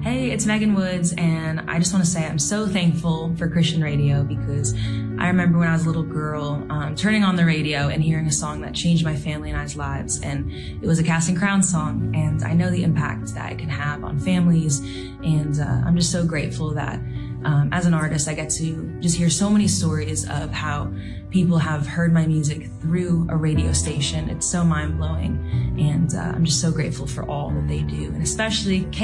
Hey, it's Megan Woods, and I just want to say I'm so thankful for Christian radio because I remember when I was a little girl turning on the radio and hearing a song that changed my family and I's lives, and it was a Casting Crowns song, and I know the impact that it can have on families, and I'm just so grateful that as an artist I get to just hear so many stories of how people have heard my music through a radio station. It's so mind-blowing, and I'm just so grateful for all that they do, and especially